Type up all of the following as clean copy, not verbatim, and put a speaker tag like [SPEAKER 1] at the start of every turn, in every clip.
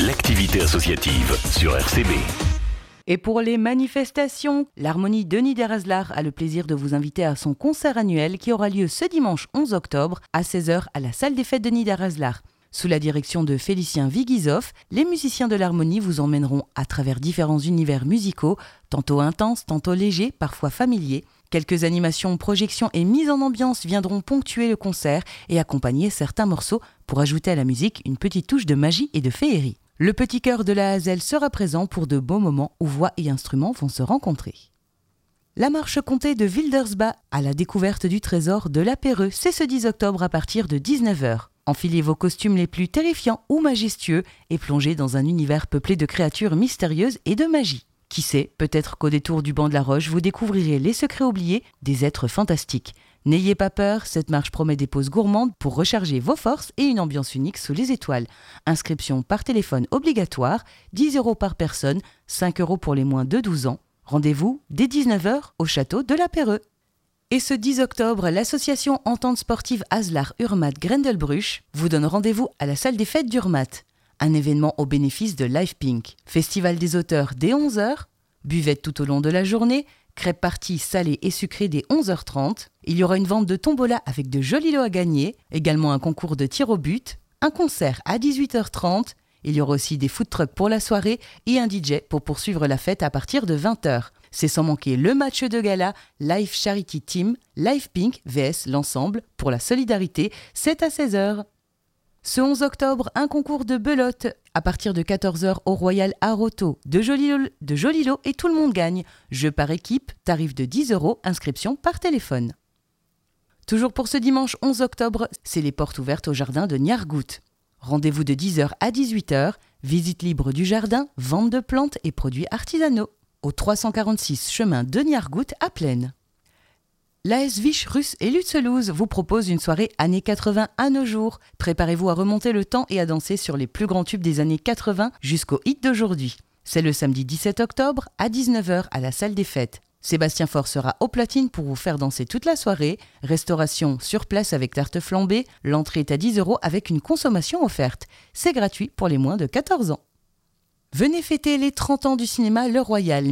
[SPEAKER 1] l'activité associative sur RCB.
[SPEAKER 2] Et pour les manifestations, l'Harmonie de Niederhaslar a le plaisir de vous inviter à son concert annuel qui aura lieu ce dimanche 11 octobre à 16h à la salle des fêtes de Niederhaslar. Sous la direction de Félicien Vigizov, les musiciens de l'Harmonie vous emmèneront à travers différents univers musicaux, tantôt intenses, tantôt légers, parfois familiers. Quelques animations, projections et mises en ambiance viendront ponctuer le concert et accompagner certains morceaux pour ajouter à la musique une petite touche de magie et de féerie. Le petit chœur de la Hazel sera présent pour de beaux moments où voix et instruments vont se rencontrer. La marche comté de Wildersbach à la découverte du trésor de la Perreux, c'est ce 10 octobre à partir de 19h. Enfilez vos costumes les plus terrifiants ou majestueux et plongez dans un univers peuplé de créatures mystérieuses et de magie. Qui sait, peut-être qu'au détour du banc de la Roche, vous découvrirez les secrets oubliés des êtres fantastiques. N'ayez pas peur, cette marche promet des pauses gourmandes pour recharger vos forces et une ambiance unique sous les étoiles. Inscription par téléphone obligatoire, 10 € par personne, 5 € pour les moins de 12 ans. Rendez-vous dès 19h au château de la Perreux. Et ce 10 octobre, l'association Entente sportive Haslar Urmat Grendelbruch vous donne rendez-vous à la salle des fêtes d'Urmat. Un événement au bénéfice de Live Pink. Festival des auteurs dès 11h, buvette tout au long de la journée, crêpes parties salées et sucrées dès 11h30. Il y aura une vente de tombola avec de jolis lots à gagner, également un concours de tir au but, un concert à 18h30. Il y aura aussi des food trucks pour la soirée et un DJ pour poursuivre la fête à partir de 20h. C'est sans manquer le match de gala Live Charity Team, Live Pink vs l'ensemble pour la solidarité, c'est à 16h. Ce 11 octobre, un concours de belote à partir de 14h au Royal Aroto. De jolis lots et tout le monde gagne. Jeu par équipe, tarif de 10 €, inscription par téléphone. Toujours pour ce dimanche 11 octobre, c'est les portes ouvertes au jardin de Niargout. Rendez-vous de 10h à 18h, visite libre du jardin, vente de plantes et produits artisanaux. Au 346 chemin de Niargout à Plaine. L'AS Vich Russe et Lutzelouse vous propose une soirée années 80 à nos jours. Préparez-vous à remonter le temps et à danser sur les plus grands tubes des années 80 jusqu'au hit d'aujourd'hui. C'est le samedi 17 octobre à 19h à la salle des fêtes. Sébastien Faure sera au platine pour vous faire danser toute la soirée. Restauration sur place avec tarte flambée. L'entrée est à 10 € avec une consommation offerte. C'est gratuit pour les moins de 14 ans. Venez fêter les 30 ans du cinéma Le Royal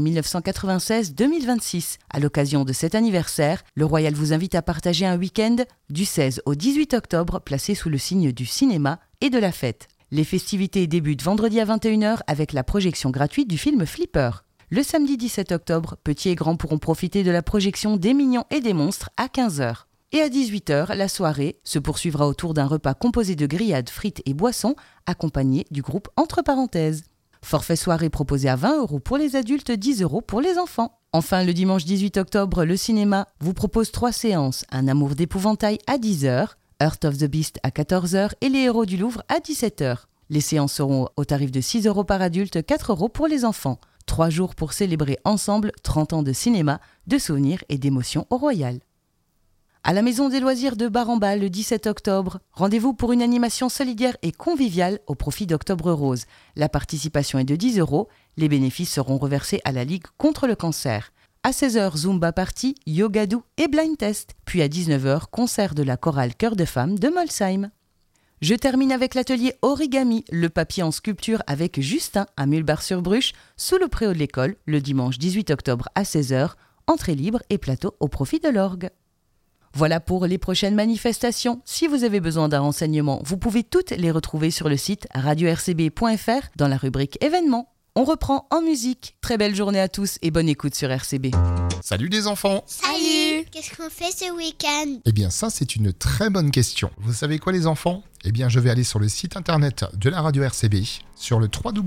[SPEAKER 2] 1996-2026. À l'occasion de cet anniversaire, Le Royal vous invite à partager un week-end du 16 au 18 octobre placé sous le signe du cinéma et de la fête. Les festivités débutent vendredi à 21h avec la projection gratuite du film Flipper. Le samedi 17 octobre, petits et grands pourront profiter de la projection des Mignons et des Monstres à 15h. Et à 18h, la soirée se poursuivra autour d'un repas composé de grillades, frites et boissons accompagné du groupe Entre Parenthèses. Forfait soirée proposé à 20 € pour les adultes, 10 € pour les enfants. Enfin, le dimanche 18 octobre, le cinéma vous propose 3 séances. Un amour d'épouvantail à 10h, Heart of the Beast à 14h et Les Héros du Louvre à 17h. Les séances seront au tarif de 6 € par adulte, 4 € pour les enfants. 3 jours pour célébrer ensemble 30 ans de cinéma, de souvenirs et d'émotions au Royal. À la Maison des Loisirs de Bar-en-Bas le 17 octobre, rendez-vous pour une animation solidaire et conviviale au profit d'Octobre Rose. La participation est de 10 €, les bénéfices seront reversés à la Ligue contre le cancer. À 16h, Zumba Party, Yoga doux et Blind Test. Puis à 19h, concert de la chorale Chœur de Femmes de Molsheim. Je termine avec l'atelier Origami, le papier en sculpture avec Justin à Mulbar-sur-Bruche, sous le préau de l'école, le dimanche 18 octobre à 16h, entrée libre et plateau au profit de l'orgue. Voilà pour les prochaines manifestations. Si vous avez besoin d'un renseignement, vous pouvez toutes les retrouver sur le site radio-rcb.fr dans la rubrique événements. On reprend en musique. Très belle journée à tous et bonne écoute sur RCB.
[SPEAKER 3] Salut les enfants!
[SPEAKER 4] Salut! Qu'est-ce qu'on fait ce week-end?
[SPEAKER 3] Eh bien ça c'est une très bonne question. Vous savez quoi les enfants? Eh bien je vais aller sur le site internet de la radio RCB, sur le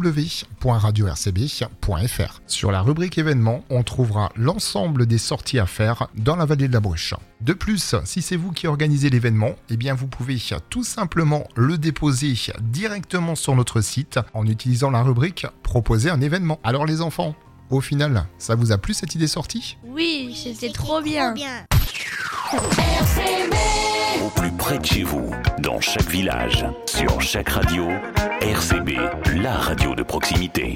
[SPEAKER 3] www.radio-rcb.fr. Sur la rubrique événements, on trouvera l'ensemble des sorties à faire dans la vallée de la Bruche. De plus, si c'est vous qui organisez l'événement, eh bien vous pouvez tout simplement le déposer directement sur notre site en utilisant la rubrique Proposer un événement. Alors les enfants, au final, ça vous a plu cette idée sortie?
[SPEAKER 5] Oui, c'était trop bien.
[SPEAKER 1] Au plus près de chez vous, dans chaque village, sur chaque radio, RCB, la radio de proximité.